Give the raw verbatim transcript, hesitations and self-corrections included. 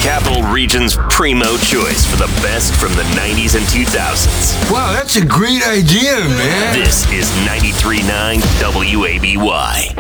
Capital Region's primo choice for the best from the nineties and two thousands. Wow, that's a great idea, man. This is ninety-three point nine W A B Y.